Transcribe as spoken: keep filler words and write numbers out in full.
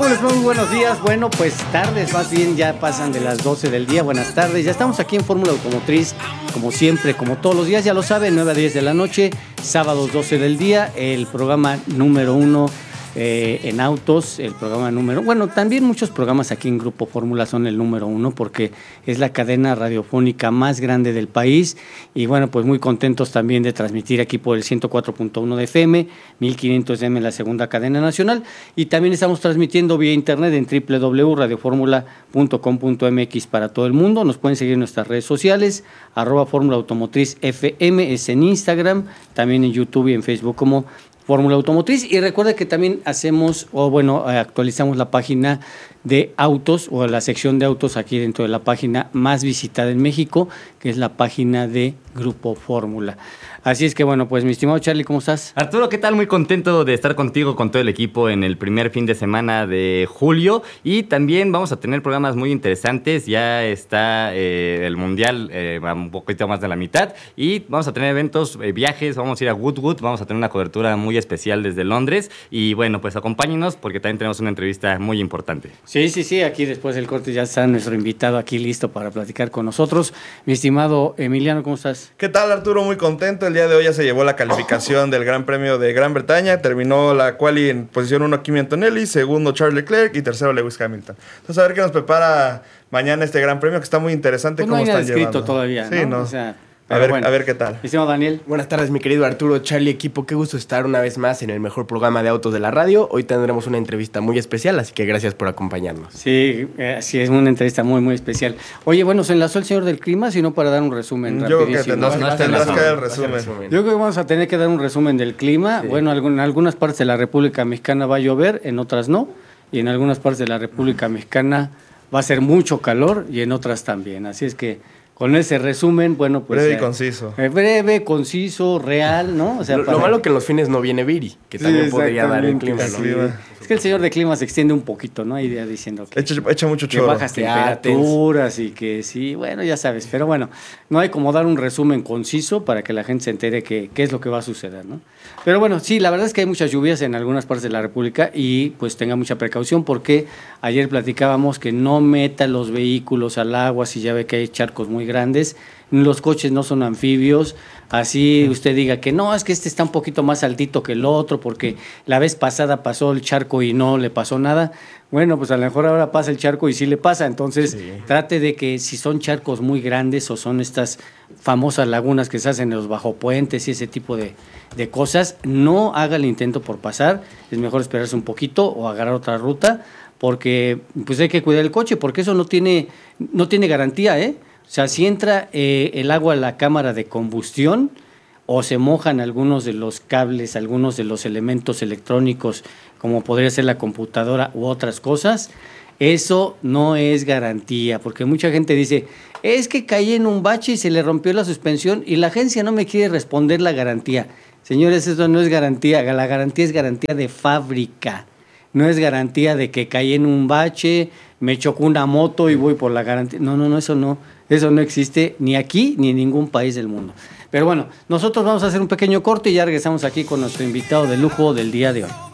¿Cómo les va? Muy buenos días. Bueno, pues tardes, más bien ya pasan de las doce del día. Buenas tardes. Ya estamos aquí en Fórmula Automotriz, como siempre, como todos los días, ya lo saben, nueve a diez de la noche, sábados doce del día, el programa número uno eh, en autos, el programa número... Bueno, también muchos programas aquí en Grupo Fórmula son el número uno porque es la cadena radiofónica más grande del país y bueno, pues muy contentos también de transmitir aquí por el ciento cuatro punto uno de F M, mil quinientos de M la segunda cadena nacional y también estamos transmitiendo vía internet en doble u doble u doble u punto radio fórmula punto com punto m x para todo el mundo. Nos pueden seguir en nuestras redes sociales, arroba Fórmula Automotriz F M, es en Instagram, también en YouTube y en Facebook como Fórmula Automotriz. Y recuerda que también hacemos, o bueno, actualizamos la página de autos o la sección de autos aquí dentro de la página más visitada en México, que es la página de Grupo Fórmula. Así es que bueno, pues mi estimado Charlie, ¿cómo estás? Arturo, ¿qué tal? Muy contento de estar contigo, con todo el equipo en el primer fin de semana de julio y también vamos a tener programas muy interesantes. Ya está eh, el Mundial eh, un poquito más de la mitad y vamos a tener eventos, eh, viajes, vamos a ir a Goodwood, vamos a tener una cobertura muy especial desde Londres y bueno, pues acompáñenos porque también tenemos una entrevista muy importante. Sí, sí, sí, aquí después del corte ya está nuestro invitado aquí listo para platicar con nosotros. Mi estimado Emiliano, ¿cómo estás? ¿Qué tal, Arturo? Muy contento. El día de hoy ya se llevó la calificación del Gran Premio de Gran Bretaña. Terminó la quali en posición uno Kimi Antonelli, segundo Charles Leclerc y tercero Lewis Hamilton. Entonces a ver qué nos prepara mañana este Gran Premio, que está muy interesante. Pues cómo no hay están nada escrito llevando. todavía, Sí, ¿no? no. O sea, a, ver, bueno. a ver qué tal. Mi estimado Daniel. Buenas tardes, mi querido Arturo, Charlie, equipo. Qué gusto estar una vez más en el mejor programa de autos de la radio. Hoy tendremos una entrevista muy especial, así que gracias por acompañarnos. Sí, eh, sí, es una entrevista muy, muy especial. Oye, bueno, se enlazó el señor del clima, sino para dar un resumen Yo creo que rapidísimo. tendrás, No, no, tendrás no, que dar el no, resumen. resumen. Yo creo que vamos a tener que dar un resumen del clima. Sí. Bueno, en algunas partes de la República Mexicana va a llover, en otras no. Y en algunas partes de la República Mexicana va a ser mucho calor y en otras también. Así es que con ese resumen, bueno, pues... Breve y eh, conciso. eh, breve, conciso, real, ¿no? O sea, Lo, para- lo malo que en los fines no viene Viri, que Sí, también podría dar el clima, exactamente, ¿no? sí. Es que el señor de clima se extiende un poquito, ¿no? Idea diciendo que... Echa, echa mucho que choro. bajas Que temperaturas y que sí, bueno, ya sabes, pero bueno, no hay como dar un resumen conciso para que la gente se entere que, qué es lo que va a suceder, ¿no? Pero bueno, sí, la verdad es que hay muchas lluvias en algunas partes de la República y pues tenga mucha precaución porque ayer platicábamos que no meta los vehículos al agua si ya ve que hay charcos muy grandes, los coches no son anfibios, así usted diga que no, es que este está un poquito más altito que el otro porque la vez pasada pasó el charco y no le pasó nada. Bueno, pues a lo mejor ahora pasa el charco y sí le pasa, entonces Sí. trate de que si son charcos muy grandes o son estas famosas lagunas que se hacen en los bajopuentes y ese tipo de, de cosas, no haga el intento por pasar, es mejor esperarse un poquito o agarrar otra ruta porque pues hay que cuidar el coche porque eso no tiene, no tiene garantía, ¿eh? O sea, si entra eh, el agua a la cámara de combustión o se mojan algunos de los cables, algunos de los elementos electrónicos, como podría ser la computadora u otras cosas, eso no es garantía, porque mucha gente dice, es que caí en un bache y se le rompió la suspensión y la agencia no me quiere responder la garantía. Señores, eso no es garantía, la garantía es garantía de fábrica, no es garantía de que caí en un bache, me chocó una moto y voy por la garantía. No, no, no, eso no, eso no existe ni aquí ni en ningún país del mundo. Pero bueno, nosotros vamos a hacer un pequeño corte y ya regresamos aquí con nuestro invitado de lujo del día de hoy.